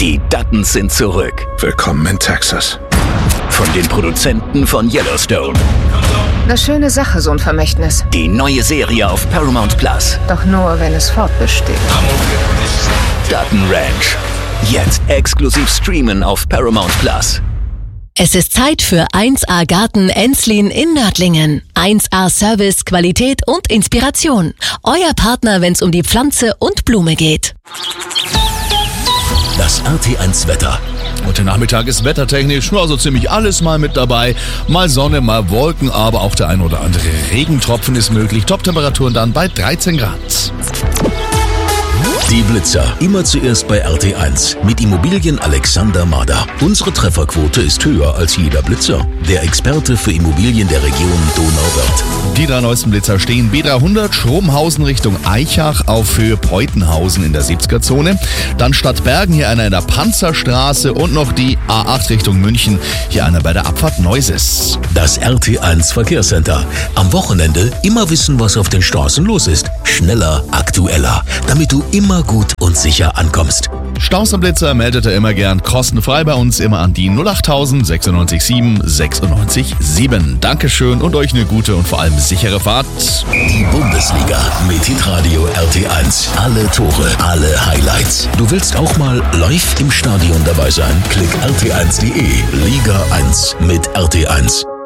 Die Duttons sind zurück. Willkommen in Texas. Von den Produzenten von Yellowstone. Eine schöne Sache, so ein Vermächtnis. Die neue Serie auf Paramount Plus. Doch nur, wenn es fortbesteht. Dutton Ranch. Jetzt exklusiv streamen auf Paramount Plus. Es ist Zeit für 1A Garten Enslin in Nördlingen. 1A Service, Qualität und Inspiration. Euer Partner, wenn es um die Pflanze und Blume geht. Das RT1 Wetter. Heute Nachmittag ist wettertechnisch so ziemlich alles mal mit dabei. Mal Sonne, mal Wolken, aber auch der ein oder andere Regentropfen ist möglich. Toptemperaturen dann bei 13 Grad. Die Blitzer, immer zuerst bei RT1 mit Immobilien Alexander Mader. Unsere Trefferquote ist höher als jeder Blitzer. Der Experte für Immobilien der Region Donauwörth. Die 3 neuesten Blitzer stehen B300 Schromhausen Richtung Aichach auf Höhe Peutenhausen in der 70er-Zone. Dann Stadtbergen, hier einer in der Panzerstraße und noch die A8 Richtung München, hier einer bei der Abfahrt Neuses. Das RT1 Verkehrscenter. Am Wochenende immer wissen, was auf den Straßen los ist. Schneller, aktueller, damit du immer gut und sicher ankommst. Staus am Blitzer meldet er immer gern kostenfrei bei uns, immer an die 08000 96 7 96 7. Dankeschön und euch eine gute und vor allem sichere Fahrt. Die Bundesliga mit Hitradio RT1. Alle Tore, alle Highlights. Du willst auch mal live im Stadion dabei sein? Klick rt1.de. Liga 1 mit RT1.